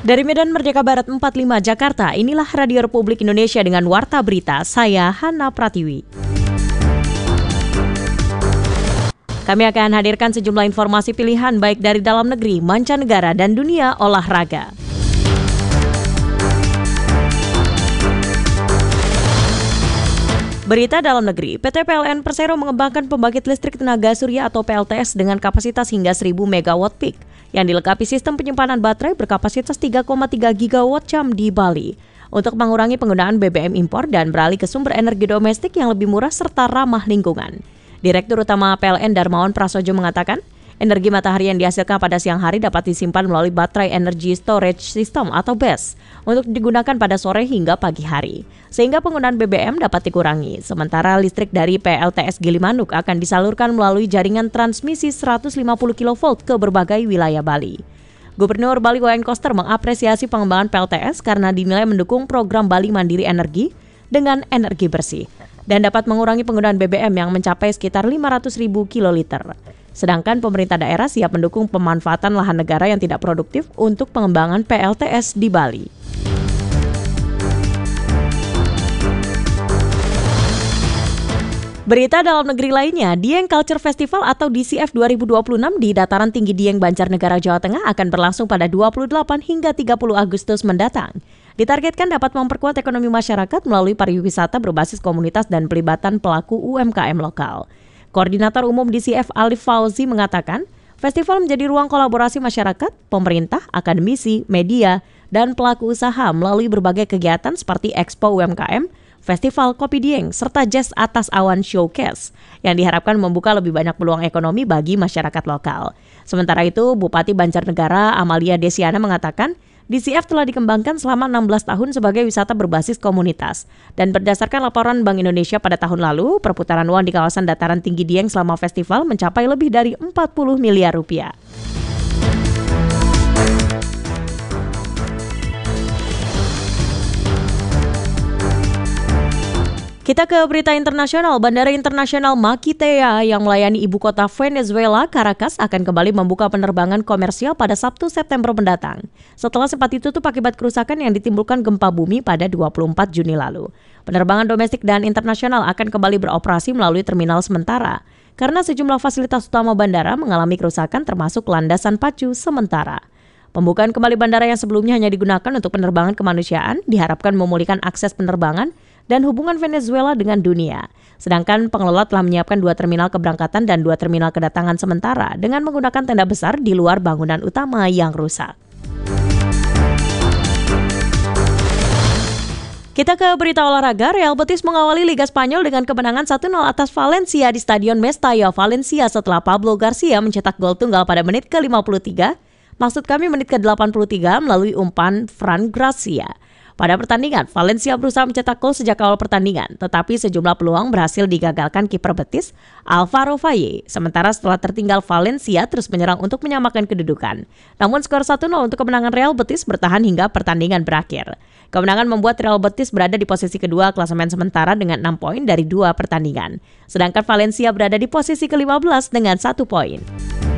Dari Medan Merdeka Barat 45 Jakarta, inilah Radio Republik Indonesia dengan Warta Berita, saya Hana Pratiwi. Kami akan hadirkan sejumlah informasi pilihan baik dari dalam negeri, mancanegara, dan dunia olahraga. Berita dalam negeri, PT PLN Persero mengembangkan pembangkit listrik tenaga surya atau PLTS dengan kapasitas hingga 1000 MW peak yang dilengkapi sistem penyimpanan baterai berkapasitas 3,3 gigawatt jam di Bali untuk mengurangi penggunaan BBM impor dan beralih ke sumber energi domestik yang lebih murah serta ramah lingkungan. Direktur Utama PLN Darmawan Prasojo mengatakan, energi matahari yang dihasilkan pada siang hari dapat disimpan melalui Battery Energy Storage System atau BESS untuk digunakan pada sore hingga pagi hari, sehingga penggunaan BBM dapat dikurangi. Sementara listrik dari PLTS Gilimanuk akan disalurkan melalui jaringan transmisi 150 kV ke berbagai wilayah Bali. Gubernur Bali Wayan Koster mengapresiasi pengembangan PLTS karena dinilai mendukung program Bali Mandiri Energi dengan energi bersih dan dapat mengurangi penggunaan BBM yang mencapai sekitar 500.000 kiloliter. Sedangkan pemerintah daerah siap mendukung pemanfaatan lahan negara yang tidak produktif untuk pengembangan PLTS di Bali. Berita dalam negeri lainnya, Dieng Culture Festival atau DCF 2026 di Dataran Tinggi Dieng, Banjarnegara, Jawa Tengah akan berlangsung pada 28 hingga 30 Agustus mendatang. Ditargetkan dapat memperkuat ekonomi masyarakat melalui pariwisata berbasis komunitas dan pelibatan pelaku UMKM lokal. Koordinator Umum DCF Alif Fauzi mengatakan, festival menjadi ruang kolaborasi masyarakat, pemerintah, akademisi, media, dan pelaku usaha melalui berbagai kegiatan seperti Expo UMKM, Festival Kopi Dieng, serta Jazz Atas Awan Showcase yang diharapkan membuka lebih banyak peluang ekonomi bagi masyarakat lokal. Sementara itu, Bupati Banjarnegara Amalia Desiana mengatakan, DCF telah dikembangkan selama 16 tahun sebagai wisata berbasis komunitas. Dan berdasarkan laporan Bank Indonesia pada tahun lalu, perputaran uang di kawasan Dataran Tinggi Dieng selama festival mencapai lebih dari 40 miliar rupiah. Kita ke berita internasional. Bandara Internasional Maiquetía yang melayani ibu kota Venezuela, Caracas, akan kembali membuka penerbangan komersial pada Sabtu September mendatang, setelah sempat ditutup akibat kerusakan yang ditimbulkan gempa bumi pada 24 Juni lalu. Penerbangan domestik dan internasional akan kembali beroperasi melalui terminal sementara, karena sejumlah fasilitas utama bandara mengalami kerusakan termasuk landasan pacu sementara. Pembukaan kembali bandara yang sebelumnya hanya digunakan untuk penerbangan kemanusiaan diharapkan memulihkan akses penerbangan dan hubungan Venezuela dengan dunia. Sedangkan pengelola telah menyiapkan 2 terminal keberangkatan dan 2 terminal kedatangan sementara dengan menggunakan tenda besar di luar bangunan utama yang rusak. Kita ke berita olahraga. Real Betis mengawali Liga Spanyol dengan kemenangan 1-0 atas Valencia di Stadion Mestalla, Valencia setelah Pablo Garcia mencetak gol tunggal pada menit ke-53. Maksud kami menit ke-83 melalui umpan Fran Garcia. Pada pertandingan, Valencia berusaha mencetak gol sejak awal pertandingan, tetapi sejumlah peluang berhasil digagalkan kiper Betis, Alvaro Valle. Sementara setelah tertinggal, Valencia terus menyerang untuk menyamakan kedudukan. Namun skor 1-0 untuk kemenangan Real Betis bertahan hingga pertandingan berakhir. Kemenangan membuat Real Betis berada di posisi kedua klasemen sementara dengan 6 poin dari 2 pertandingan. Sedangkan Valencia berada di posisi ke-15 dengan 1 poin.